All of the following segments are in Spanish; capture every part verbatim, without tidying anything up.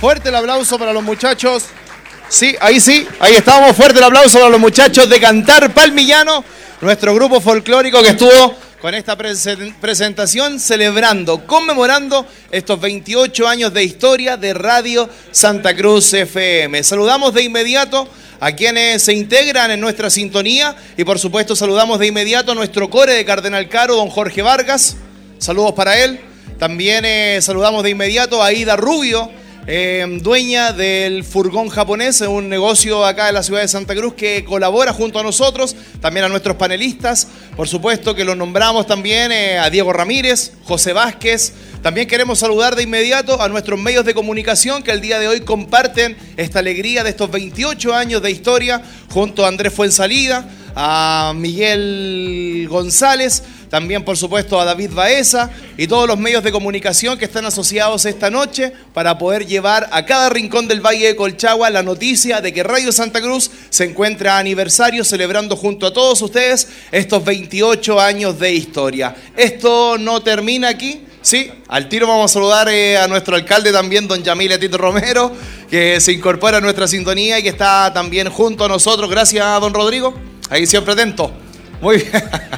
Fuerte el aplauso para los muchachos. Sí, ahí sí, ahí estábamos. Fuerte el aplauso para los muchachos de Cantar Palmillano, nuestro grupo folclórico que estuvo con esta presentación celebrando, conmemorando estos veintiocho años de historia de Radio Santa Cruz F M. Saludamos de inmediato a quienes se integran en nuestra sintonía y por supuesto saludamos de inmediato a nuestro core de Cardenal Caro, don Jorge Vargas. Saludos para él. También eh, saludamos de inmediato a Ida Rubio, Eh, dueña del Furgón Japonés, un negocio acá en la ciudad de Santa Cruz que colabora junto a nosotros, también a nuestros panelistas, por supuesto que los nombramos también eh, a Diego Ramírez, José Vázquez. También queremos saludar de inmediato a nuestros medios de comunicación que el día de hoy comparten esta alegría de estos veintiocho años de historia junto a Andrés Fuensalida, a Miguel González, también por supuesto a David Baeza y todos los medios de comunicación que están asociados esta noche para poder llevar a cada rincón del Valle de Colchagua la noticia de que Radio Santa Cruz se encuentra a aniversario celebrando junto a todos ustedes estos veintiocho años de historia. Esto no termina aquí. Sí, al tiro vamos a saludar eh, a nuestro alcalde también, don Yamil Etit Romero, que se incorpora a nuestra sintonía y que está también junto a nosotros. Gracias, don Rodrigo. Ahí siempre atento. Muy bien.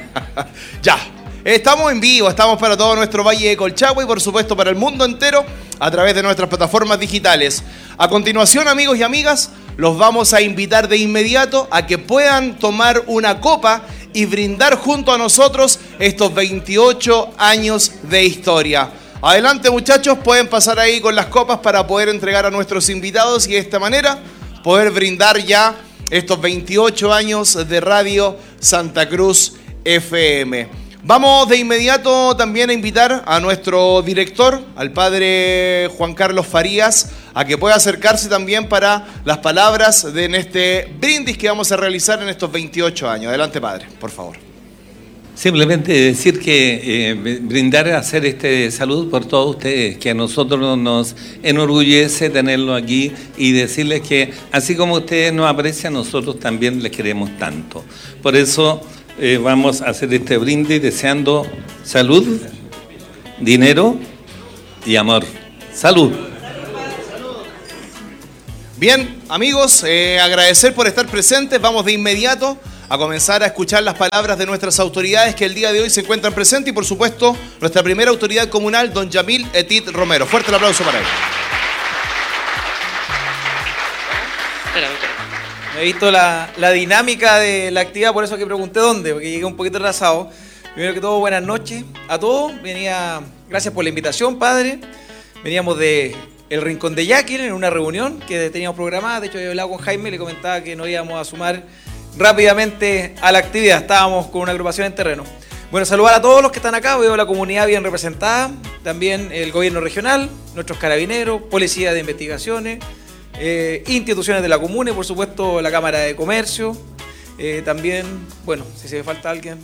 Ya. Estamos en vivo, estamos para todo nuestro Valle de Colchagua y por supuesto para el mundo entero a través de nuestras plataformas digitales. A continuación, amigos y amigas, los vamos a invitar de inmediato a que puedan tomar una copa y brindar junto a nosotros estos veintiocho años de historia. Adelante, muchachos, pueden pasar ahí con las copas para poder entregar a nuestros invitados y de esta manera poder brindar ya estos veintiocho años de Radio Santa Cruz F M. Vamos de inmediato también a invitar a nuestro director, al padre Juan Carlos Farías, a que pueda acercarse también para las palabras de en este brindis que vamos a realizar en estos veintiocho años. Adelante, padre, por favor. Simplemente decir que eh, brindar, hacer este saludo por todos ustedes, que a nosotros nos enorgullece tenerlo aquí y decirles que así como ustedes nos aprecian, nosotros también les queremos tanto. Por eso eh, vamos a hacer este brindis deseando salud, dinero y amor. Salud. Bien, amigos, eh, agradecer por estar presentes. Vamos de inmediato a comenzar a escuchar las palabras de nuestras autoridades que el día de hoy se encuentran presentes y por supuesto nuestra primera autoridad comunal, don Yamil Etit Romero. Fuerte el aplauso para él. No he visto la, la dinámica de la actividad, por eso que pregunté dónde, porque llegué un poquito atrasado. Primero que todo, buenas noches a todos. Venía, gracias por la invitación, padre. Veníamos de el Rincón de Yaquil en una reunión que teníamos programada. De hecho, yo he hablado con Jaime y le comentaba que nos íbamos a sumar rápidamente a la actividad. Estábamos con una agrupación en terreno. Bueno, saludar a todos los que están acá. Veo la comunidad bien representada. También el gobierno regional, nuestros carabineros, policía de investigaciones, eh, instituciones de la comuna y por supuesto la Cámara de Comercio. Eh, también, bueno, si se me falta alguien,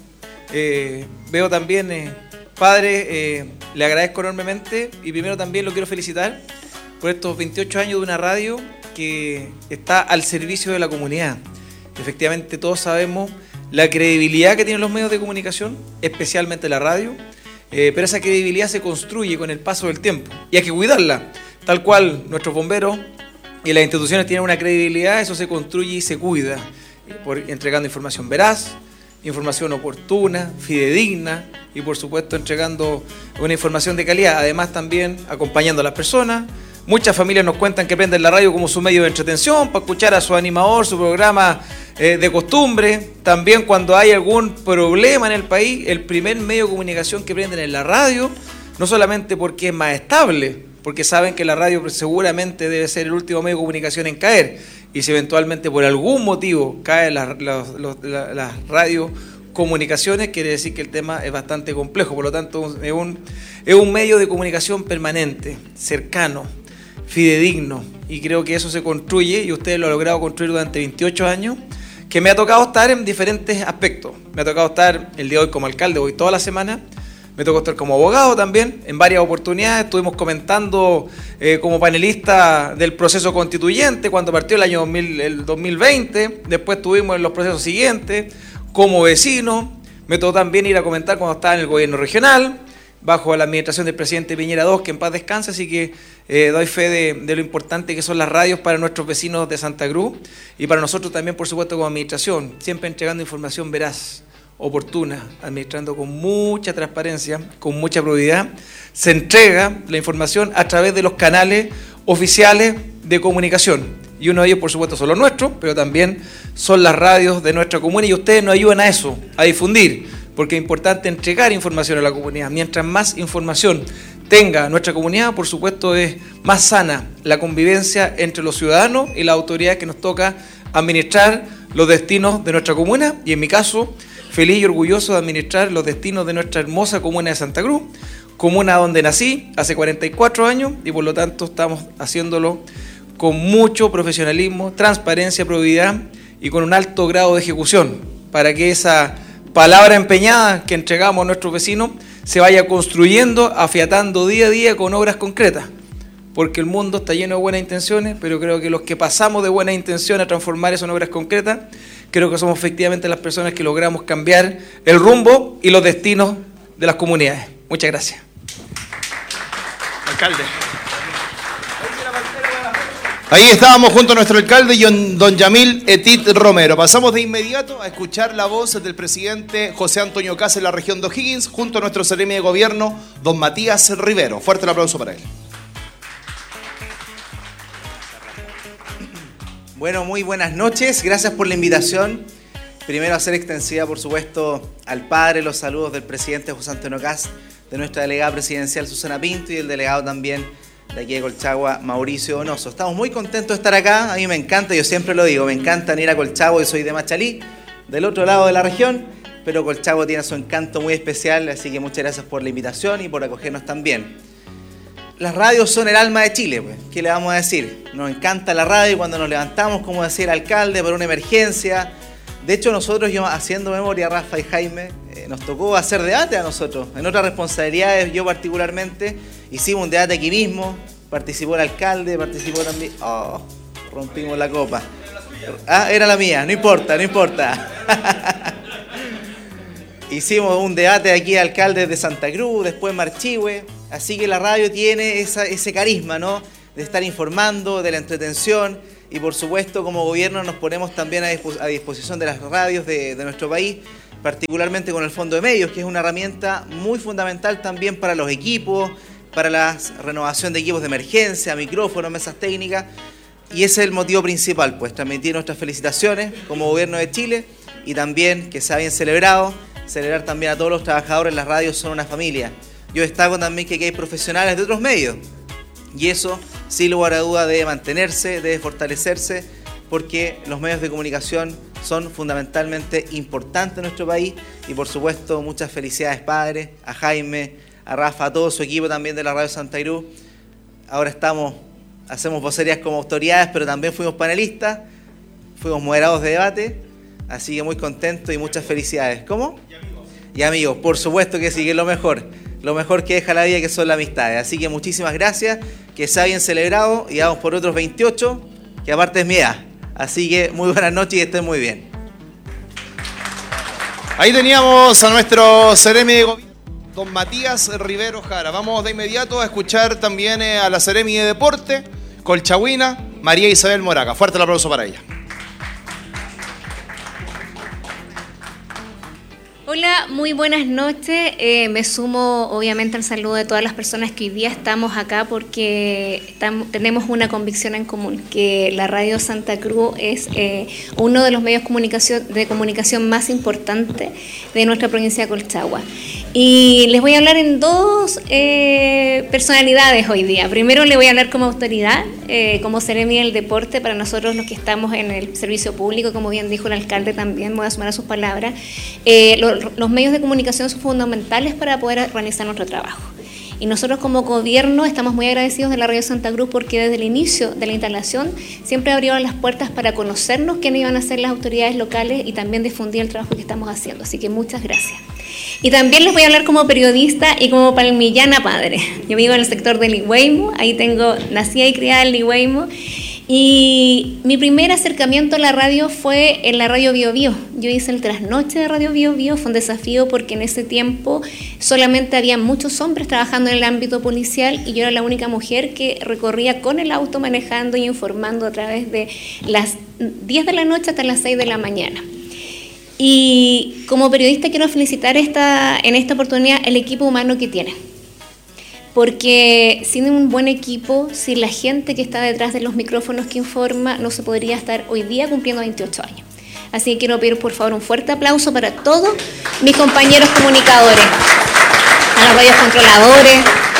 eh, veo también, eh, padre, eh, le agradezco enormemente y primero también lo quiero felicitar por estos veintiocho años de una radio que está al servicio de la comunidad. Efectivamente, todos sabemos la credibilidad que tienen los medios de comunicación, especialmente la radio, eh, pero esa credibilidad se construye con el paso del tiempo y hay que cuidarla. Tal cual nuestros bomberos y las instituciones tienen una credibilidad, eso se construye y se cuida, por, entregando información veraz, información oportuna, fidedigna y por supuesto entregando una información de calidad, además también acompañando a las personas. Muchas familias nos cuentan que prenden la radio como su medio de entretención, para escuchar a su animador, su programa eh, de costumbre. También cuando hay algún problema en el país, el primer medio de comunicación que prenden es la radio, no solamente porque es más estable, porque saben que la radio seguramente debe ser el último medio de comunicación en caer, y si eventualmente por algún motivo caen las, las, las, las radiocomunicaciones, quiere decir que el tema es bastante complejo. Por lo tanto, es un, es un medio de comunicación permanente, cercano, fidedigno, y creo que eso se construye y usted lo ha logrado construir durante veintiocho años, que me ha tocado estar en diferentes aspectos. Me ha tocado estar el día de hoy como alcalde, voy toda la semana, me tocó estar como abogado también, en varias oportunidades estuvimos comentando eh, como panelista del proceso constituyente cuando partió el año dos mil, el dos mil veinte, después estuvimos en los procesos siguientes, como vecino, me tocó también ir a comentar cuando estaba en el gobierno regional, bajo la administración del presidente Piñera segundo, que en paz descanse, así que eh, doy fe de, de lo importante que son las radios para nuestros vecinos de Santa Cruz y para nosotros también, por supuesto, como administración, siempre entregando información veraz, oportuna, administrando con mucha transparencia, con mucha probidad. Se entrega la información a través de los canales oficiales de comunicación. Y uno de ellos, por supuesto, son los nuestros, pero también son las radios de nuestra comuna y ustedes nos ayudan a eso, a difundir, porque es importante entregar información a la comunidad. Mientras más información tenga nuestra comunidad, por supuesto, es más sana la convivencia entre los ciudadanos y las autoridades que nos toca administrar los destinos de nuestra comuna, y en mi caso, feliz y orgulloso de administrar los destinos de nuestra hermosa comuna de Santa Cruz, comuna donde nací hace cuarenta y cuatro años, y por lo tanto estamos haciéndolo con mucho profesionalismo, transparencia, probidad y con un alto grado de ejecución, para que esa palabra empeñada que entregamos a nuestros vecinos se vaya construyendo, afiatando día a día con obras concretas, porque el mundo está lleno de buenas intenciones, pero creo que los que pasamos de buenas intenciones a transformar eso en obras concretas, creo que somos efectivamente las personas que logramos cambiar el rumbo y los destinos de las comunidades. Muchas gracias. Alcalde. Ahí estábamos junto a nuestro alcalde, don Yamil Etit Romero. Pasamos de inmediato a escuchar la voz del presidente José Antonio Kast en la región de O'Higgins, junto a nuestro seremi de gobierno, don Matías Rivero. Fuerte el aplauso para él. Bueno, muy buenas noches. Gracias por la invitación. Primero hacer extensiva, por supuesto, al padre los saludos del presidente José Antonio Kast, de nuestra delegada presidencial Susana Pinto y del delegado también de aquí de Colchagua, Mauricio Donoso. Estamos muy contentos de estar acá. A mí me encanta, yo siempre lo digo, me encanta ir a Colchagua. Yo soy de Machalí, del otro lado de la región, pero Colchagua tiene su encanto muy especial, así que muchas gracias por la invitación y por acogernos también. Las radios son el alma de Chile, pues. ¿Qué le vamos a decir? Nos encanta la radio cuando nos levantamos, como decía el alcalde, por una emergencia. De hecho, nosotros, yo haciendo memoria, Rafa y Jaime, eh, nos tocó hacer debate a nosotros. En otras responsabilidades, yo particularmente, hicimos un debate aquí mismo, participó el alcalde, participó también... Oh, rompimos la copa. Ah, era la mía, no importa, no importa. Hicimos un debate aquí, alcaldes de Santa Cruz, después Marchihue. Así que la radio tiene esa, ese carisma, ¿no? De estar informando, de la entretención. Y por supuesto, como gobierno nos ponemos también a, dispo a disposición de las radios de, de nuestro país, particularmente con el Fondo de Medios, que es una herramienta muy fundamental también para los equipos, para la renovación de equipos de emergencia, micrófonos, mesas técnicas. Y ese es el motivo principal, pues transmitir nuestras felicitaciones como gobierno de Chile y también que sea bien celebrado, celebrar también a todos los trabajadores. Las radios son una familia. Yo destaco también que aquí hay profesionales de otros medios. Y eso, sin lugar a duda, debe mantenerse, debe fortalecerse, porque los medios de comunicación son fundamentalmente importantes en nuestro país. Y por supuesto, muchas felicidades, padre, a Jaime, a Rafa, a todo su equipo también de la Radio Santa Cruz. Ahora estamos, hacemos vocerías como autoridades, pero también fuimos panelistas, fuimos moderados de debate, así que muy contentos y muchas felicidades. ¿Cómo? Y amigos. Y amigos, por supuesto que sí, que es lo mejor. Lo mejor que deja la vida, que son las amistades. Así que muchísimas gracias, que sea bien celebrado y vamos por otros veintiocho, que aparte es mi edad. Así que muy buenas noches y estén muy bien. Ahí teníamos a nuestro seremi de gobierno, don Matías Rivero Jara. Vamos de inmediato a escuchar también a la seremi de deporte, colchagüina, María Isabel Moraga. Fuerte el aplauso para ella. Hola, muy buenas noches. Eh, me sumo obviamente al saludo de todas las personas que hoy día estamos acá porque tam- tenemos una convicción en común, que la Radio Santa Cruz es eh, uno de los medios comunicación, de comunicación más importantes de nuestra provincia de Colchagua. Y les voy a hablar en dos eh, personalidades hoy día. Primero les voy a hablar como autoridad, eh, como seremi del deporte, para nosotros los que estamos en el servicio público, como bien dijo el alcalde también, me voy a sumar a sus palabras. Eh, lo, los medios de comunicación son fundamentales para poder organizar nuestro trabajo. Y nosotros como gobierno estamos muy agradecidos de la Radio Santa Cruz porque desde el inicio de la instalación siempre abrieron las puertas para conocernos quiénes iban a ser las autoridades locales y también difundir el trabajo que estamos haciendo. Así que muchas gracias. Y también les voy a hablar como periodista y como palmillana padre. Yo vivo en el sector de Ligüeymo, ahí tengo, nací y criada en Ligüeymo. Y mi primer acercamiento a la radio fue en la Radio Bio Bio. Yo hice el trasnoche de Radio Bio Bio, fue un desafío porque en ese tiempo solamente había muchos hombres trabajando en el ámbito policial y yo era la única mujer que recorría con el auto manejando y informando a través de las diez de la noche hasta las seis de la mañana. Y como periodista quiero felicitar esta, en esta oportunidad el equipo humano que tienen. Porque sin un buen equipo, sin la gente que está detrás de los micrófonos que informa, no se podría estar hoy día cumpliendo veintiocho años. Así que quiero pedir por favor un fuerte aplauso para todos mis compañeros comunicadores, a los radios controladores,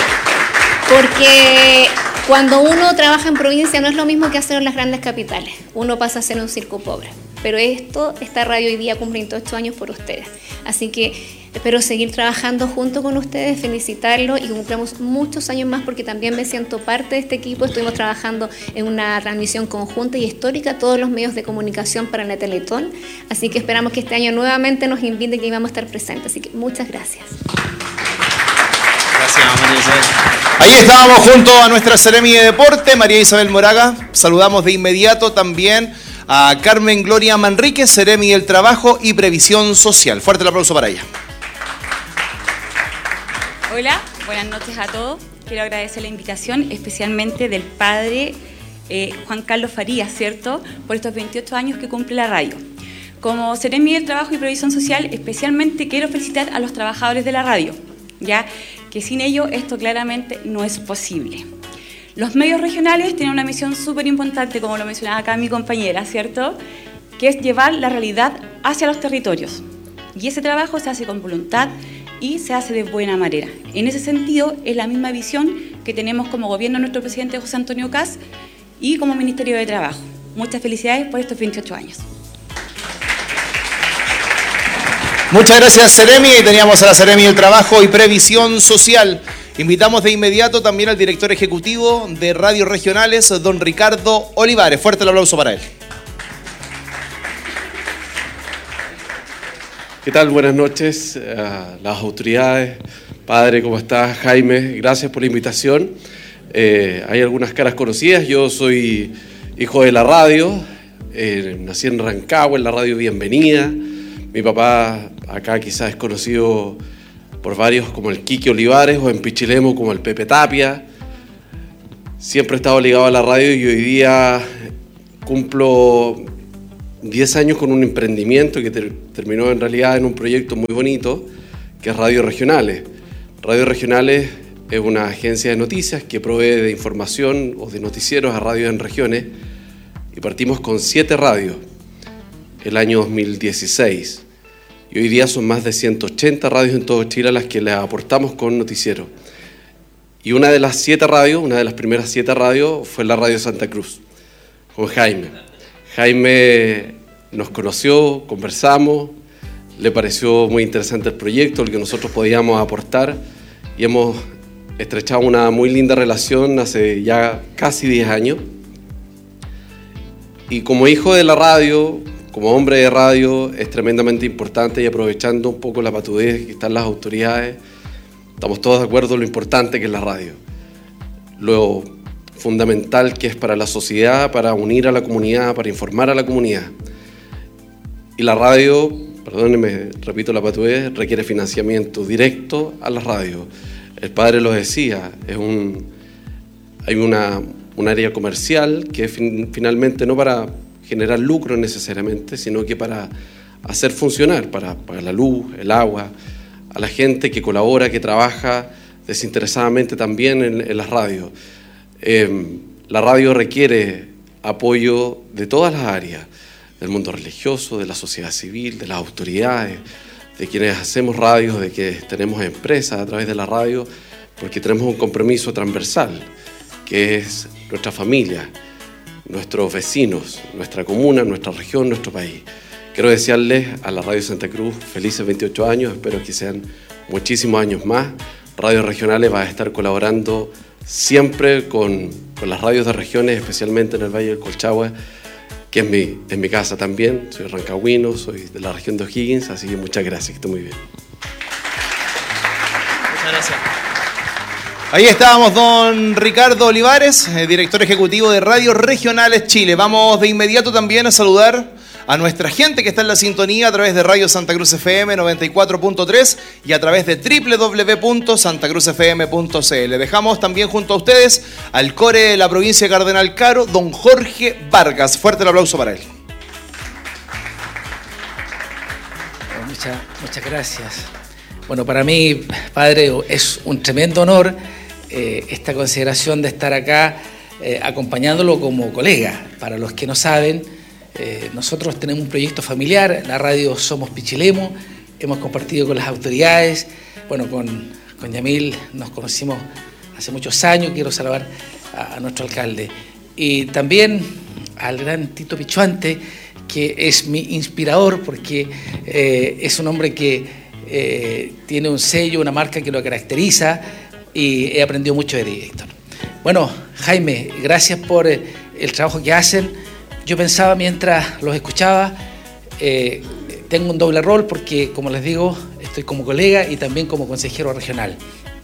porque cuando uno trabaja en provincia no es lo mismo que hacer en las grandes capitales, uno pasa a ser un circo pobre. Pero esto, esta radio hoy día cumple veintiocho años por ustedes. Así que espero seguir trabajando junto con ustedes, felicitarlos y cumplamos muchos años más porque también me siento parte de este equipo. Estuvimos trabajando en una transmisión conjunta y histórica, todos los medios de comunicación para la Teletón. Así que esperamos que este año nuevamente nos inviten y que vamos a estar presentes. Así que muchas gracias. Gracias, María Isabel. Ahí estábamos junto a nuestra Seremi de Deporte, María Isabel Moraga. Saludamos de inmediato también a Carmen Gloria Manríquez, Seremi del Trabajo y Previsión Social. Fuerte el aplauso para ella. Hola, buenas noches a todos. Quiero agradecer la invitación, especialmente del padre eh, Juan Carlos Farías, ¿cierto?, por estos veintiocho años que cumple la radio. Como Seremi del Trabajo y Previsión Social, especialmente quiero felicitar a los trabajadores de la radio, ya que sin ellos esto claramente no es posible. Los medios regionales tienen una misión súper importante, como lo mencionaba acá mi compañera, ¿cierto?, que es llevar la realidad hacia los territorios. Y ese trabajo se hace con voluntad y se hace de buena manera. En ese sentido, es la misma visión que tenemos como gobierno de nuestro presidente José Antonio Kast y como Ministerio de Trabajo. Muchas felicidades por estos veintiocho años. Muchas gracias, Seremi. Y teníamos a la Seremi del Trabajo y Previsión Social. Invitamos de inmediato también al director ejecutivo de Radios Regionales, don Ricardo Olivares. Fuerte el aplauso para él. ¿Qué tal? Buenas noches a las autoridades. Padre, ¿cómo estás? Jaime, gracias por la invitación. Eh, hay algunas caras conocidas. Yo soy hijo de la radio. Eh, nací en Rancagua, en la radio Bienvenida. Mi papá acá quizás es conocido por varios como el Quique Olivares o en Pichilemu como el Pepe Tapia. Siempre he estado ligado a la radio y hoy día cumplo diez años con un emprendimiento que ter- terminó en realidad en un proyecto muy bonito, que es Radio Regionales. Radio Regionales es una agencia de noticias que provee de información o de noticieros a radios en regiones y partimos con siete radios el año dos mil dieciséis. Y hoy día son más de ciento ochenta radios en todo Chile a las que les aportamos con noticieros. Y una de las siete radios, una de las primeras siete radios, fue la Radio Santa Cruz, con Jaime. Jaime nos conoció, conversamos, le pareció muy interesante el proyecto, el que nosotros podíamos aportar, y hemos estrechado una muy linda relación hace ya casi diez años. Y como hijo de la radio, como hombre de radio, es tremendamente importante, y aprovechando un poco la patudez que están las autoridades, estamos todos de acuerdo en lo importante que es la radio, lo fundamental que es para la sociedad, para unir a la comunidad, para informar a la comunidad. Y la radio, perdónenme, repito la patudez, requiere financiamiento directo a la radio. El padre lo decía, es un, hay una, un área comercial que es fin, finalmente no para generar lucro necesariamente, sino que para hacer funcionar, para pagar la luz, el agua, a la gente que colabora, que trabaja desinteresadamente también en, en las radios. Eh, la radio requiere apoyo de todas las áreas, del mundo religioso, de la sociedad civil, de las autoridades, de quienes hacemos radios, de que tenemos empresas a través de la radio, porque tenemos un compromiso transversal, que es nuestra familia, nuestros vecinos, nuestra comuna, nuestra región, nuestro país. Quiero desearles a la Radio Santa Cruz felices veintiocho años, espero que sean muchísimos años más. Radios Regionales va a estar colaborando siempre con, con las radios de regiones, especialmente en el Valle del Colchagua, que es mi, es mi casa también. Soy rancagüino, soy de la región de O'Higgins, así que muchas gracias, que esté muy bien. Muchas gracias. Ahí estábamos, don Ricardo Olivares, eh, director ejecutivo de Radio Regionales Chile. Vamos de inmediato también a saludar a nuestra gente que está en la sintonía a través de Radio Santa Cruz F M noventa y cuatro punto tres y a través de doble u doble u doble u punto santa cruz f m punto c l. Dejamos también junto a ustedes al core de la provincia de Cardenal Caro, don Jorge Vargas. Fuerte el aplauso para él. Muchas, muchas gracias. Bueno, para mí, padre, es un tremendo honor eh, esta consideración de estar acá eh, acompañándolo como colega. Para los que no saben, eh, nosotros tenemos un proyecto familiar, la radio Somos Pichilemu, hemos compartido con las autoridades, bueno, con, con Yamil nos conocimos hace muchos años, quiero saludar a, a nuestro alcalde. Y también al gran Tito Pichuante, que es mi inspirador porque eh, es un hombre que eh, tiene un sello, una marca que lo caracteriza y he aprendido mucho de él, Héctor. Bueno, Jaime, gracias por eh, el trabajo que hacen. Yo pensaba mientras los escuchaba, eh, tengo un doble rol porque, como les digo, estoy como colega y también como consejero regional.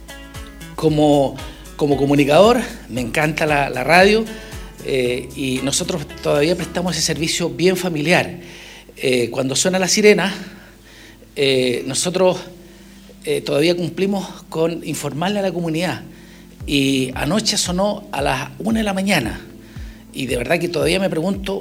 Como, como comunicador, me encanta la, la radio. Eh, y nosotros todavía prestamos ese servicio bien familiar. Eh, cuando suena la sirena, eh, nosotros eh, todavía cumplimos con informarle a la comunidad. Y anoche sonó a las una de la mañana. Y de verdad que todavía me pregunto,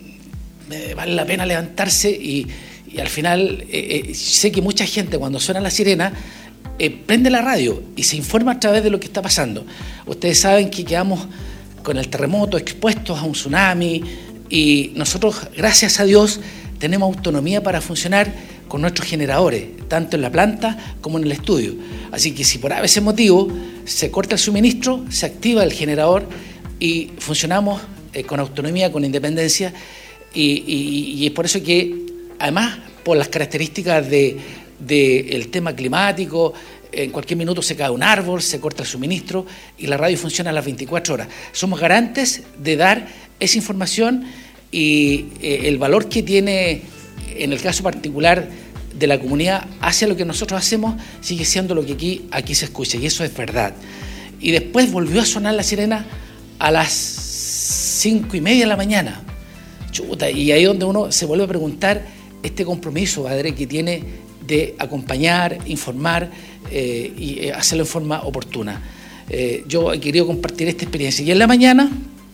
¿me vale la pena levantarse? Y, y al final eh, eh, sé que mucha gente cuando suena la sirena eh, prende la radio y se informa a través de lo que está pasando. Ustedes saben que quedamos con el terremoto, expuestos a un tsunami, y nosotros, gracias a Dios, tenemos autonomía para funcionar con nuestros generadores, tanto en la planta como en el estudio. Así que si por ese motivo se corta el suministro, se activa el generador y funcionamos eh, con autonomía, con independencia, y, y, y es por eso que, además, por las características de, de el tema climático, en cualquier minuto se cae un árbol, se corta el suministro y la radio funciona a las veinticuatro horas. Somos garantes de dar esa información y eh, el valor que tiene, en el caso particular de la comunidad, hacia lo que nosotros hacemos, sigue siendo lo que aquí, aquí se escucha, y eso es verdad. Y después volvió a sonar la sirena a las cinco y media de la mañana. Chuta, y ahí es donde uno se vuelve a preguntar este compromiso, padre, que tiene de acompañar, informar eh, y hacerlo en forma oportuna. Eh, yo he querido compartir esta experiencia. Y en la mañana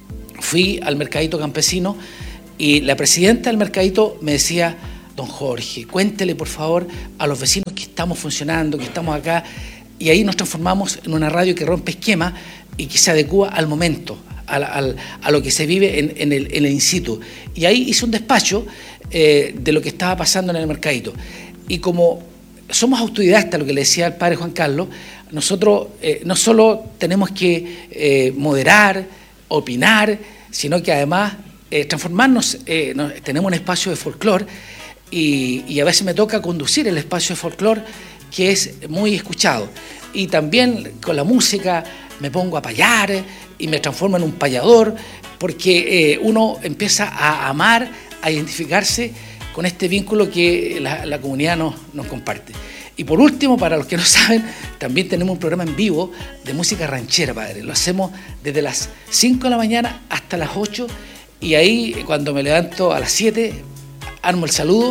fui al mercadito campesino y la presidenta del mercadito me decía, don Jorge, cuéntele por favor a los vecinos que estamos funcionando, que estamos acá. Y ahí nos transformamos en una radio que rompe esquema y que se adecúa al momento, a, a, a lo que se vive en, en, el, en el in situ. Y ahí hice un despacho eh, de lo que estaba pasando en el mercadito. Y como somos autodidactas, lo que le decía el padre Juan Carlos, nosotros eh, no solo tenemos que eh, moderar, opinar, sino que además eh, transformarnos, eh, nos, tenemos un espacio de folclore y, y a veces me toca conducir el espacio de folclore que es muy escuchado. Y también con la música me pongo a payar y me transformo en un payador porque eh, uno empieza a amar, a identificarse con este vínculo que la, la comunidad nos, nos comparte. Y por último, para los que no saben, también tenemos un programa en vivo de música ranchera, padre. Lo hacemos desde las cinco de la mañana hasta las ocho y ahí cuando me levanto a las siete armo el saludo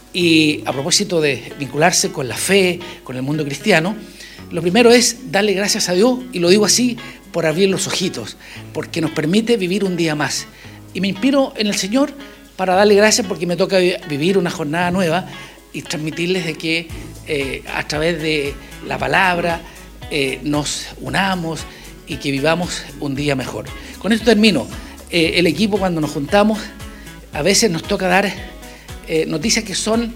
y a propósito de vincularse con la fe, con el mundo cristiano, lo primero es darle gracias a Dios, y lo digo así por abrir los ojitos, porque nos permite vivir un día más. Y me inspiro en el Señor para darle gracias porque me toca vivir una jornada nueva y transmitirles de que eh, a través de la palabra eh, nos unamos y que vivamos un día mejor. Con esto termino. Eh, el equipo, cuando nos juntamos, a veces nos toca dar eh, noticias que son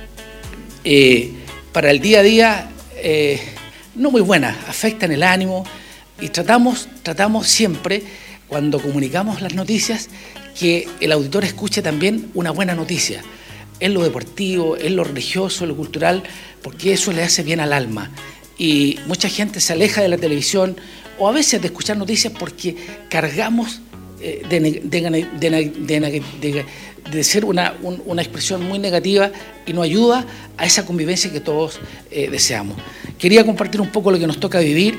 eh, para el día a día eh, no muy buenas, afectan el ánimo y tratamos, tratamos siempre, cuando comunicamos las noticias, que el auditor escuche también una buena noticia, en lo deportivo, en lo religioso, en lo cultural, porque eso le hace bien al alma. Y mucha gente se aleja de la televisión o a veces de escuchar noticias porque cargamos eh, de, de, de, de, de, de ser una, un, una expresión muy negativa y no ayuda a esa convivencia que todos eh, deseamos. Quería compartir un poco lo que nos toca vivir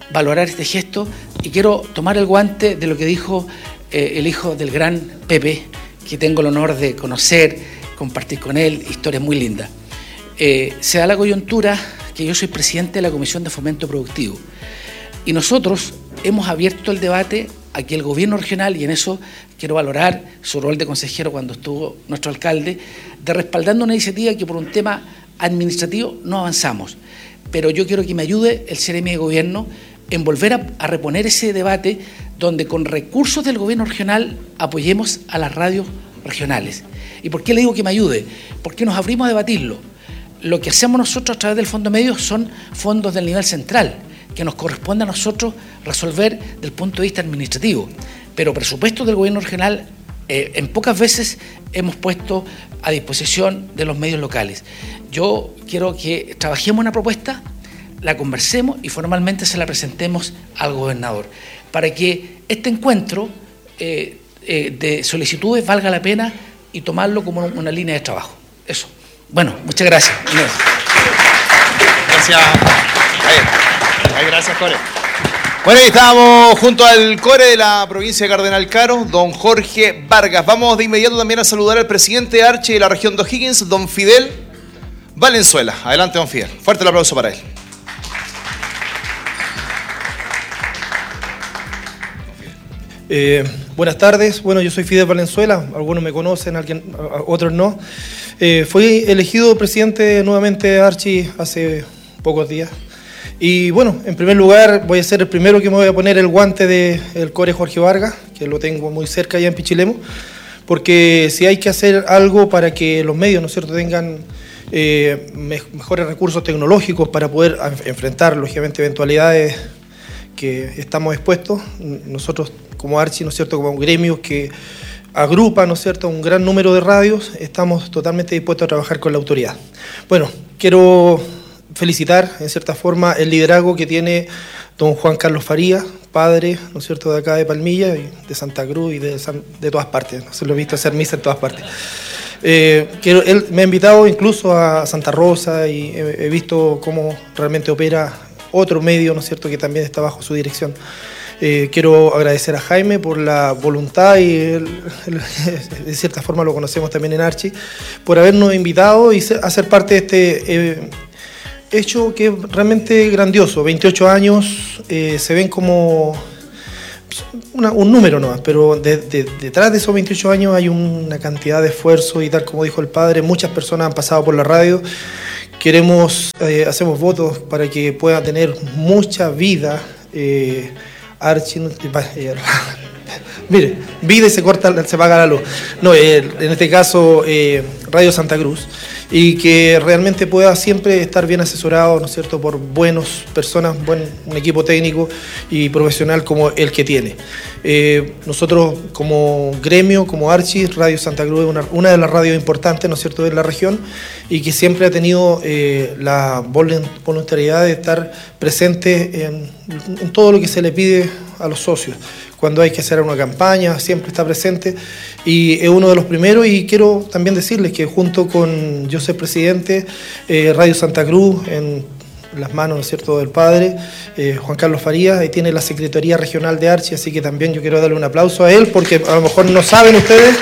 valorar este gesto y quiero tomar el guante de lo que dijo eh, el hijo del gran Pepe, que tengo el honor de conocer, compartir con él historias muy lindas. Eh, se da la coyuntura que yo soy presidente de la Comisión de Fomento Productivo y nosotros hemos abierto el debate aquí el gobierno regional, y en eso quiero valorar su rol de consejero cuando estuvo nuestro alcalde, de respaldando una iniciativa que por un tema administrativo no avanzamos. Pero yo quiero que me ayude el Seremi de Gobierno en volver a, a reponer ese debate donde con recursos del gobierno regional apoyemos a las radios regionales. ¿Y por qué le digo que me ayude? Porque nos abrimos a debatirlo. Lo que hacemos nosotros a través del Fondo Medio son fondos del nivel central, que nos corresponde a nosotros resolver del punto de vista administrativo. Pero presupuestos del gobierno regional eh, en pocas veces hemos puesto a disposición de los medios locales. Yo quiero que trabajemos una propuesta, la conversemos y formalmente se la presentemos al gobernador, para que este encuentro eh, eh, de solicitudes valga la pena y tomarlo como una línea de trabajo. Eso. Bueno, muchas gracias. Inés. Gracias. Ahí, ahí, gracias, Core. Bueno, ahí estábamos junto al Core de la provincia de Cardenal Caro, don Jorge Vargas. Vamos de inmediato también a saludar al presidente de Archi de la región de O'Higgins, don Fidel Valenzuela. Adelante, don Fidel. Fuerte el aplauso para él. Eh, buenas tardes, bueno, yo soy Fidel Valenzuela, algunos me conocen, alguien, otros no. Eh, fui elegido presidente nuevamente de Archi hace pocos días. Y bueno, en primer lugar voy a ser el primero que me voy a poner el guante del Core Jorge Vargas, que lo tengo muy cerca allá en Pichilemu, porque si hay que hacer algo para que los medios, ¿no es cierto?, tengan eh, me mejores recursos tecnológicos para poder enfrentar, lógicamente, eventualidades que estamos expuestos, nosotros como Archi, ¿no es cierto?, como un gremio que agrupa, ¿no es cierto?, un gran número de radios, estamos totalmente dispuestos a trabajar con la autoridad. Bueno, quiero felicitar, en cierta forma, el liderazgo que tiene don Juan Carlos Farías, padre, ¿no es cierto?, de acá de Palmilla, y de Santa Cruz y de, San, de todas partes, ¿no? Se lo he visto hacer misa en todas partes. Eh, quiero, él me ha invitado incluso a Santa Rosa y he, he visto cómo realmente opera otro medio, ¿no es cierto?, que también está bajo su dirección. Eh, quiero agradecer a Jaime por la voluntad y el, el, de cierta forma lo conocemos también en Archi, por habernos invitado y ser, a ser parte de este eh, hecho que es realmente grandioso. veintiocho años eh, se ven como una, un número nomás, pero de, de, detrás de esos veintiocho años hay una cantidad de esfuerzo y tal como dijo el padre, muchas personas han pasado por la radio. Queremos, eh, hacemos votos para que pueda tener mucha vida eh, Archi, eh, mire, vida y se corta, se paga la luz. No, eh, en este caso eh, Radio Santa Cruz, y que realmente pueda siempre estar bien asesorado, ¿no es cierto?, por buenas personas, buen, un equipo técnico y profesional como el que tiene. Eh, nosotros como gremio, como Archi, Radio Santa Cruz es una, una de las radios importantes, ¿no es cierto?, de la región, y que siempre ha tenido eh, la voluntariedad de estar presente en, en todo lo que se le pide a los socios. Cuando hay que hacer una campaña, siempre está presente y es uno de los primeros. Y quiero también decirles que junto con yo ser presidente, eh, Radio Santa Cruz, en las manos, ¿no es cierto?, del padre, eh, Juan Carlos Farías, ahí tiene la Secretaría Regional de Archi, así que también yo quiero darle un aplauso a él, porque a lo mejor no saben ustedes,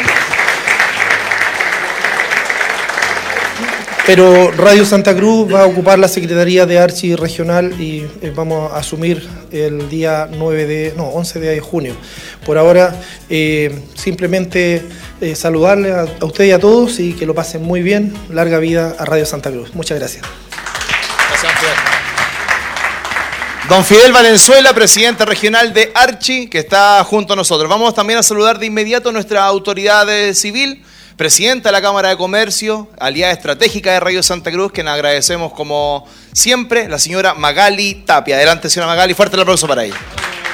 pero Radio Santa Cruz va a ocupar la Secretaría de Archi Regional y eh, vamos a asumir el día nueve de, no, once de junio. Por ahora, eh, simplemente eh, saludarle a, a usted y a todos y que lo pasen muy bien. Larga vida a Radio Santa Cruz. Muchas gracias. Gracias, Fidel. Don Fidel Valenzuela, presidente regional de Archi, que está junto a nosotros. Vamos también a saludar de inmediato a nuestra autoridad civil, presidenta de la Cámara de Comercio, aliada estratégica de Radio Santa Cruz, que le agradecemos como siempre, la señora Magali Tapia. Adelante, señora Magali, fuerte el aplauso para ella.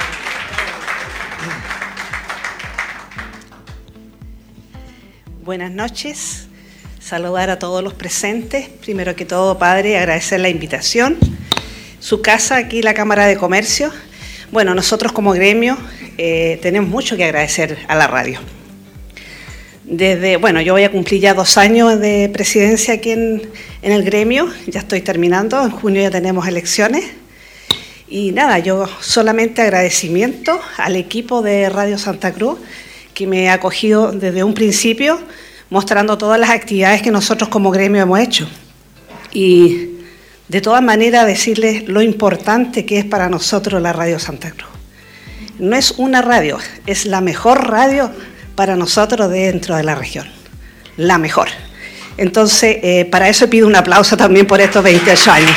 Buenas noches, saludar a todos los presentes. Primero que todo, padre, agradecer la invitación. Su casa, aquí la Cámara de Comercio. Bueno, nosotros como gremio eh, tenemos mucho que agradecer a la radio. Desde, bueno, yo voy a cumplir ya dos años de presidencia aquí en, en el gremio, ya estoy terminando, en junio ya tenemos elecciones Y nada, yo solamente agradecimiento al equipo de Radio Santa Cruz que me ha acogido desde un principio, mostrando todas las actividades que nosotros como gremio hemos hecho. Y de todas maneras decirles lo importante que es para nosotros la Radio Santa Cruz. No es una radio, es la mejor radio para nosotros dentro de la región. La mejor. Entonces, eh, para eso pido un aplauso también por estos veintiocho años.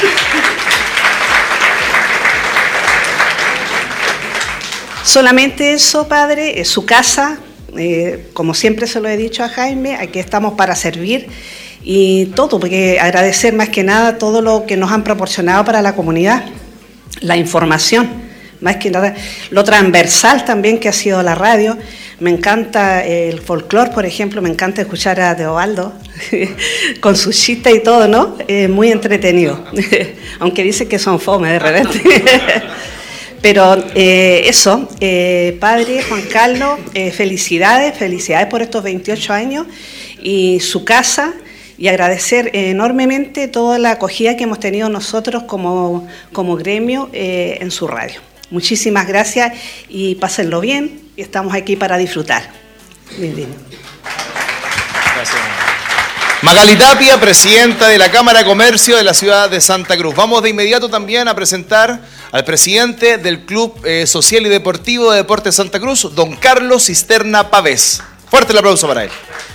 Solamente eso, padre, es su casa. Eh, como siempre se lo he dicho a Jaime, aquí estamos para servir y todo, porque agradecer más que nada todo lo que nos han proporcionado para la comunidad, la información, más que nada, lo transversal también que ha sido la radio. Me encanta el folclore, por ejemplo, me encanta escuchar a Teobaldo con sus chistes y todo, ¿no? Eh, muy entretenido, aunque dice que son fome de repente. Pero eh, eso, eh, padre Juan Carlos, eh, felicidades, felicidades por estos veintiocho años y su casa, y agradecer enormemente toda la acogida que hemos tenido nosotros como, como gremio eh, en su radio. Muchísimas gracias y pásenlo bien, y estamos aquí para disfrutar. Bien, bien. Gracias. Magali Tapia, presidenta de la Cámara de Comercio de la ciudad de Santa Cruz. Vamos de inmediato también a presentar al presidente del Club eh, Social y Deportivo de Deportes Santa Cruz, don Carlos Cisterna Pavés. Fuerte el aplauso para él.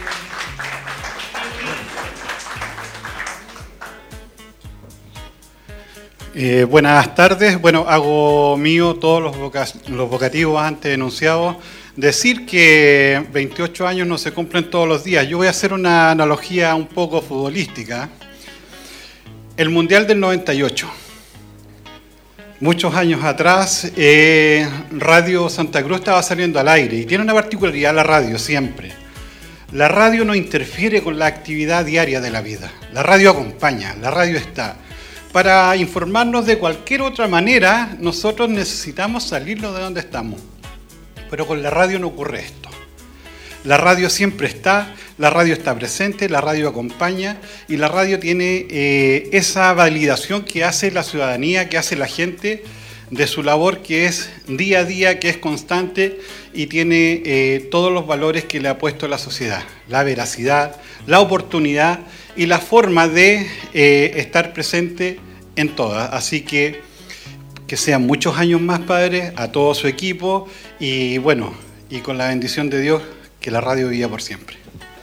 Eh, buenas tardes. Bueno, hago mío todos los, voca los vocativos antes enunciados. Decir que veintiocho años no se cumplen todos los días. Yo voy a hacer una analogía un poco futbolística. El Mundial del noventa y ocho. Muchos años atrás, eh, Radio Santa Cruz estaba saliendo al aire y tiene una particularidad la radio siempre. La radio no interfiere con la actividad diaria de la vida. La radio acompaña, la radio está. Para informarnos de cualquier otra manera, nosotros necesitamos salirnos de donde estamos. Pero con la radio no ocurre esto. La radio siempre está, la radio está presente, la radio acompaña y la radio tiene eh, esa validación que hace la ciudadanía, que hace la gente de su labor, que es día a día, que es constante y tiene eh, todos los valores que le ha puesto la sociedad. La veracidad, la oportunidad y la forma de eh, estar presente en todas. Así que que sean muchos años más, padre, a todo su equipo y bueno, y con la bendición de Dios, que la radio viva por siempre.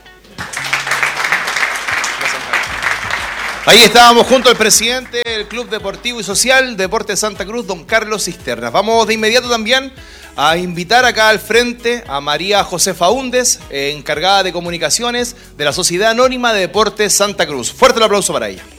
Ahí estábamos junto al presidente del Club Deportivo y Social Deportes Santa Cruz, don Carlos Cisterna. Vamos de inmediato también a invitar acá al frente a María José Faúndez, eh, encargada de comunicaciones de la Sociedad Anónima de Deportes Santa Cruz. Fuerte el aplauso para ella.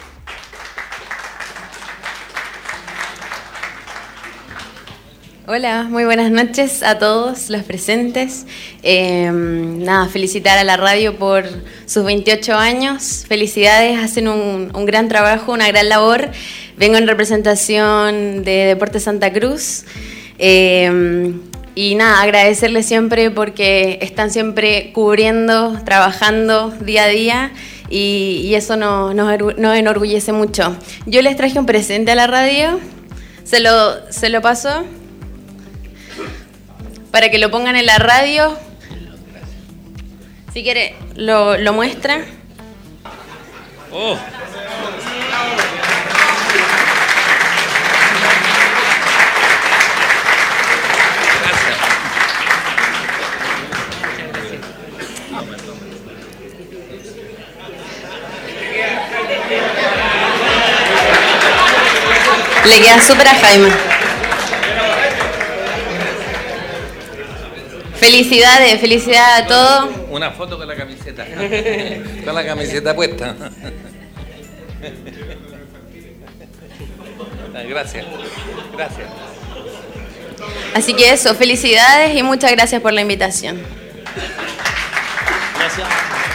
Hola, muy buenas noches a todos los presentes. Eh, nada, felicitar a la radio por sus veintiocho años. Felicidades, hacen un, un gran trabajo, una gran labor. Vengo en representación de Deportes Santa Cruz. Eh, y nada, agradecerles siempre porque están siempre cubriendo, trabajando día a día. Y, y eso nos, nos, nos enorgullece mucho. Yo les traje un presente a la radio. Se lo, se lo paso para que lo pongan en la radio. Si quiere, lo, lo muestra. Oh. Le queda súper a Jaime. Felicidades, felicidades a todos. Una foto con la camiseta. Con la camiseta puesta. Gracias. Gracias. Así que eso, felicidades y muchas gracias por la invitación. Gracias.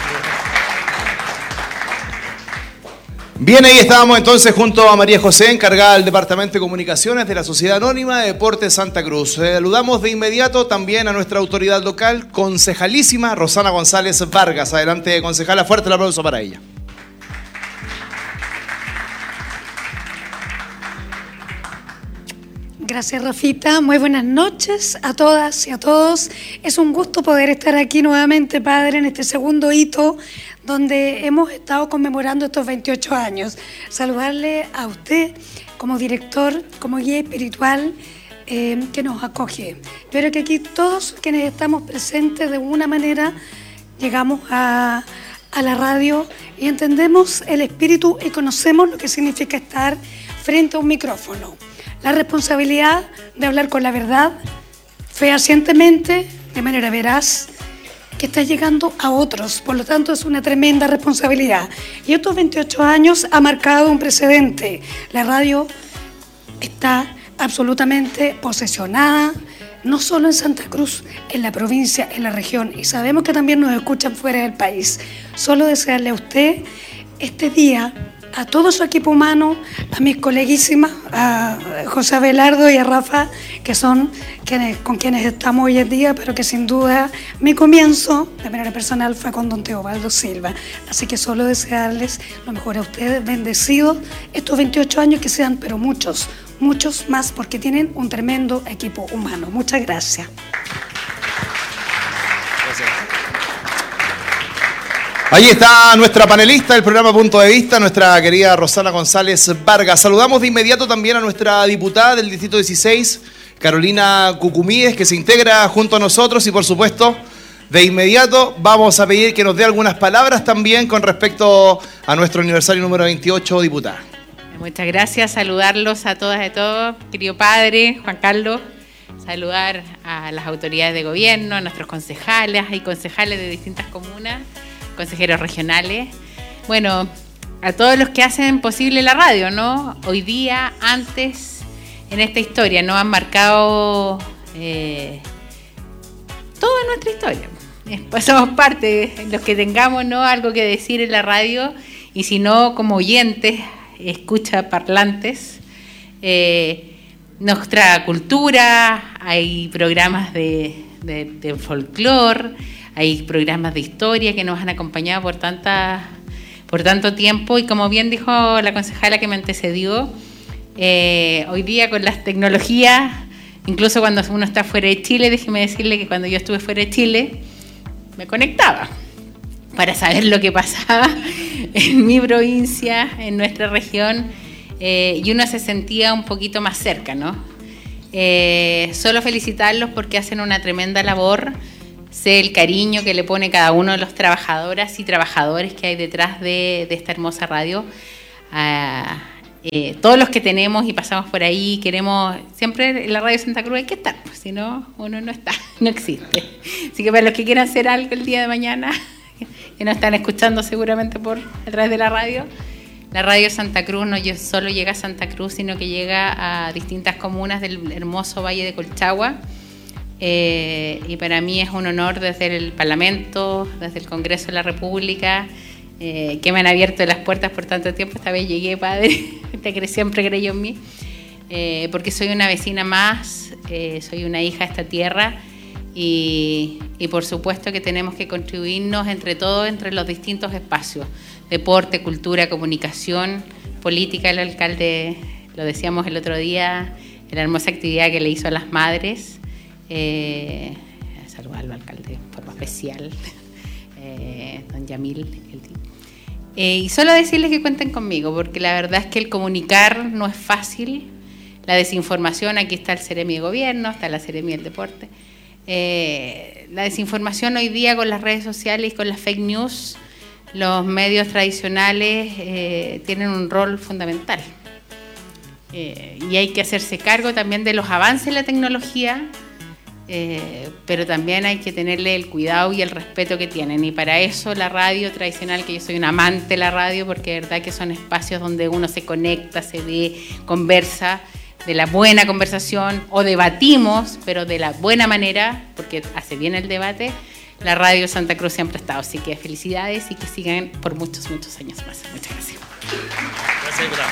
Bien, ahí estábamos entonces junto a María José, encargada del Departamento de Comunicaciones de la Sociedad Anónima de Deportes Santa Cruz. Saludamos de inmediato también a nuestra autoridad local, concejalísima Rosana González Vargas. Adelante, concejala, fuerte el aplauso para ella. Gracias, Rafita. Muy buenas noches a todas y a todos. Es un gusto poder estar aquí nuevamente, padre, en este segundo hito donde hemos estado conmemorando estos veintiocho años. Saludarle a usted como director, como guía espiritual eh, que nos acoge. Espero que aquí todos quienes estamos presentes de alguna manera llegamos a, a la radio y entendemos el espíritu y conocemos lo que significa estar frente a un micrófono. La responsabilidad de hablar con la verdad, fehacientemente, de manera veraz, que está llegando a otros. Por lo tanto, es una tremenda responsabilidad. Y estos veintiocho años ha marcado un precedente. La radio está absolutamente posesionada, no solo en Santa Cruz, en la provincia, en la región. Y sabemos que también nos escuchan fuera del país. Solo desearle a usted este día, a todo su equipo humano, a mis coleguísimas, a José Abelardo y a Rafa, que son quienes, con quienes estamos hoy en día, pero que sin duda mi comienzo, de manera personal, fue con don Teobaldo Silva. Así que solo desearles lo mejor a ustedes, bendecidos estos veintiocho años, que sean, pero muchos, muchos más, porque tienen un tremendo equipo humano. Muchas gracias. Gracias. Ahí está nuestra panelista del programa Punto de Vista, nuestra querida Rosana González Vargas. Saludamos de inmediato también a nuestra diputada del Distrito dieciséis, Carolina Cucumíes, que se integra junto a nosotros y, por supuesto, de inmediato vamos a pedir que nos dé algunas palabras también con respecto a nuestro aniversario número veintiocho, diputada. Muchas gracias, saludarlos a todas y a todos, querido padre, Juan Carlos, saludar a las autoridades de gobierno, a nuestros concejales y concejales de distintas comunas, consejeros regionales, bueno, a todos los que hacen posible la radio, ¿no? Hoy día, antes, en esta historia, ¿no? Han marcado eh, toda nuestra historia. Pues somos parte, los que tengamos, ¿no?, algo que decir en la radio, y si no, como oyentes, escucha parlantes, eh, nuestra cultura, hay programas de, de, de folclore, hay programas de historia que nos han acompañado por tanta, por tanto tiempo, y como bien dijo la concejala que me antecedió, eh, hoy día con las tecnologías, incluso cuando uno está fuera de Chile, déjeme decirle que cuando yo estuve fuera de Chile, me conectaba para saber lo que pasaba en mi provincia, en nuestra región, eh, y uno se sentía un poquito más cerca, ¿no? Eh, solo felicitarlos porque hacen una tremenda labor. Sé el cariño que le pone cada uno de los trabajadoras y trabajadores que hay detrás de, de esta hermosa radio. Ah, eh, todos los que tenemos y pasamos por ahí, queremos, siempre en la radio Santa Cruz hay que estar, pues, si no, uno no está, no existe. Así que para los que quieran hacer algo el día de mañana, que nos están escuchando seguramente por a través de la radio, la radio Santa Cruz no solo llega a Santa Cruz, sino que llega a distintas comunas del hermoso Valle de Colchagua. Eh, y para mí es un honor desde el Parlamento, desde el Congreso de la República, eh, que me han abierto las puertas por tanto tiempo. Esta vez llegué, padre, que siempre creyó en mí, eh, porque soy una vecina más, eh, soy una hija de esta tierra, y, y por supuesto que tenemos que contribuirnos entre todos, entre los distintos espacios: deporte, cultura, comunicación, política. El alcalde, lo decíamos el otro día, la hermosa actividad que le hizo a las madres. Eh, saludar al alcalde de forma especial, eh, don Yamil. El, eh, y solo decirles que cuenten conmigo, porque la verdad es que el comunicar no es fácil. La desinformación, aquí está el Seremi de Gobierno, está la Seremi del Deporte. Eh, la desinformación hoy día con las redes sociales y con las fake news, los medios tradicionales eh, tienen un rol fundamental. Eh, y hay que hacerse cargo también de los avances en la tecnología, Eh, pero también hay que tenerle el cuidado y el respeto que tienen, y para eso la radio tradicional, que yo soy un amante de la radio, porque de verdad que son espacios donde uno se conecta, se ve, conversa, de la buena conversación, o debatimos, pero de la buena manera, porque hace bien el debate. La radio Santa Cruz siempre ha estado, así que felicidades y que sigan por muchos, muchos años más. Muchas gracias. Gracias, diputada.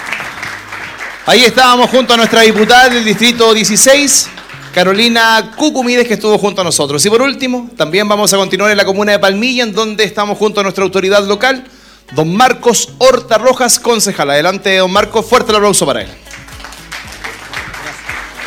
Ahí estábamos junto a nuestra diputada del Distrito dieciséis, Carolina Cucumíes, que estuvo junto a nosotros. Y por último, también vamos a continuar en la comuna de Palmilla, en donde estamos junto a nuestra autoridad local, don Marcos Horta Rojas, concejal. Adelante, don Marcos, fuerte el aplauso para él.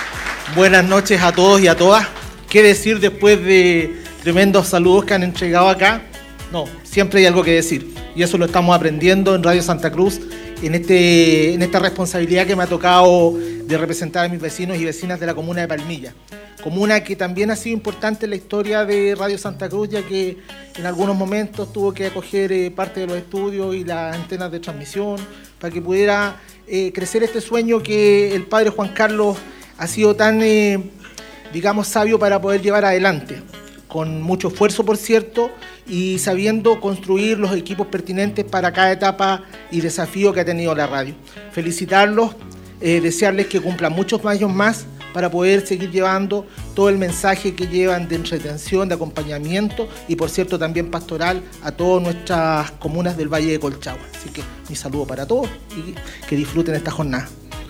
Buenas noches a todos y a todas. ¿Qué decir después de tremendos saludos que han entregado acá? No, siempre hay algo que decir. Y eso lo estamos aprendiendo en Radio Santa Cruz, en, este, en esta responsabilidad que me ha tocado de representar a mis vecinos y vecinas de la comuna de Palmilla. Comuna que también ha sido importante en la historia de Radio Santa Cruz, ya que en algunos momentos tuvo que acoger eh, parte de los estudios y las antenas de transmisión para que pudiera eh, crecer este sueño que el padre Juan Carlos ha sido tan, eh, digamos, sabio para poder llevar adelante, con mucho esfuerzo, por cierto, y sabiendo construir los equipos pertinentes para cada etapa y desafío que ha tenido la radio. Felicitarlos, eh, desearles que cumplan muchos años más para poder seguir llevando todo el mensaje que llevan de entretención, de acompañamiento y, por cierto, también pastoral a todas nuestras comunas del Valle de Colchagua. Así que mi saludo para todos y que disfruten esta jornada.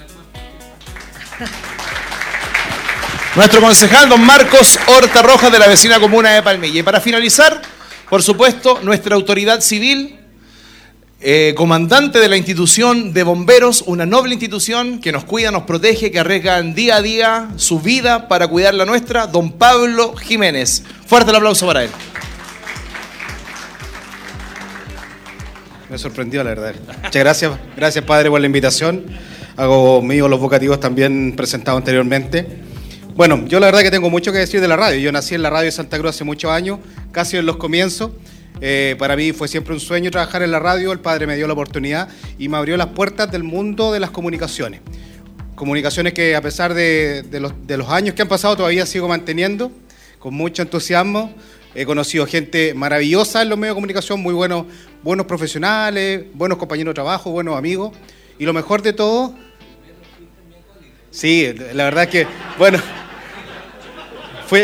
Nuestro concejal, don Marcos Horta Rojas, de la vecina comuna de Palmilla. Y para finalizar, por supuesto, nuestra autoridad civil, eh, comandante de la institución de bomberos, una noble institución que nos cuida, nos protege, que arriesgan día a día su vida para cuidar la nuestra, don Pablo Jiménez. Fuerte el aplauso para él. Me sorprendió, la verdad. Muchas gracias, gracias padre por la invitación. Hago mío los vocativos también presentados anteriormente. Bueno, yo la verdad que tengo mucho que decir de la radio. Yo nací en la radio de Santa Cruz hace muchos años, casi en los comienzos. Eh, para mí fue siempre un sueño trabajar en la radio. El padre me dio la oportunidad y me abrió las puertas del mundo de las comunicaciones. Comunicaciones que, a pesar de, de, los, de los años que han pasado, todavía sigo manteniendo con mucho entusiasmo. He conocido gente maravillosa en los medios de comunicación, muy buenos, buenos profesionales, buenos compañeros de trabajo, buenos amigos. Y lo mejor de todo, sí, la verdad es que, bueno, fue...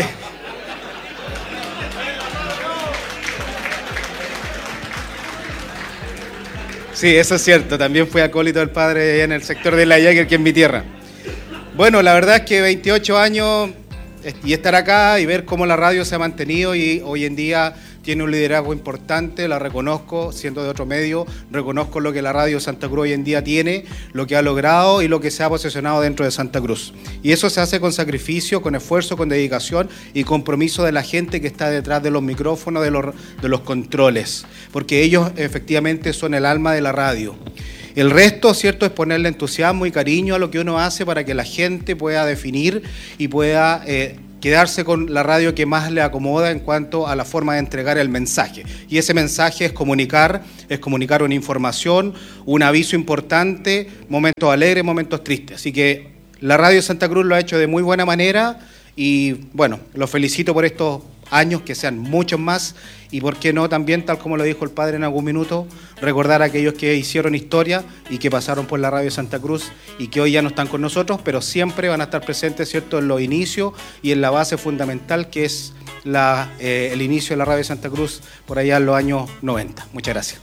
Sí, eso es cierto, también fui acólito del padre allá en el sector de La Yager, que es mi tierra. Bueno, la verdad es que veintiocho años y estar acá y ver cómo la radio se ha mantenido y hoy en día tiene un liderazgo importante, la reconozco, siendo de otro medio, reconozco lo que la radio Santa Cruz hoy en día tiene, lo que ha logrado y lo que se ha posicionado dentro de Santa Cruz. Y eso se hace con sacrificio, con esfuerzo, con dedicación y compromiso de la gente que está detrás de los micrófonos, de los, de los controles, porque ellos efectivamente son el alma de la radio. El resto, cierto, es ponerle entusiasmo y cariño a lo que uno hace para que la gente pueda definir y pueda eh, quedarse con la radio que más le acomoda en cuanto a la forma de entregar el mensaje. Y ese mensaje es comunicar, es comunicar una información, un aviso importante, momentos alegres, momentos tristes. Así que la radio Santa Cruz lo ha hecho de muy buena manera y, bueno, los felicito por estos años, que sean muchos más y, por qué no, también, tal como lo dijo el padre en algún minuto, recordar a aquellos que hicieron historia y que pasaron por la radio Santa Cruz y que hoy ya no están con nosotros, pero siempre van a estar presentes, ¿cierto?, en los inicios y en la base fundamental que es la, eh, el inicio de la radio Santa Cruz por allá en los años noventa. Muchas gracias.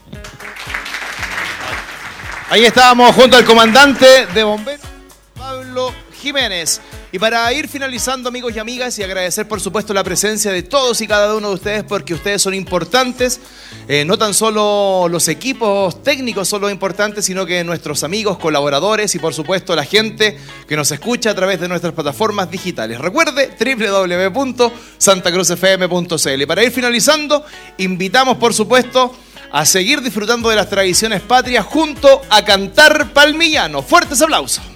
Ahí estábamos junto al comandante de bomberos, Pablo Jiménez. Y para ir finalizando, amigos y amigas, y agradecer por supuesto la presencia de todos y cada uno de ustedes, porque ustedes son importantes, eh, no tan solo los equipos técnicos son los importantes, sino que nuestros amigos, colaboradores y por supuesto la gente que nos escucha a través de nuestras plataformas digitales. Recuerde, doble u doble u doble u punto santa cruz f m punto c l. Y para ir finalizando, invitamos por supuesto a seguir disfrutando de las tradiciones patrias junto a Cantar Palmillano. Fuertes aplausos.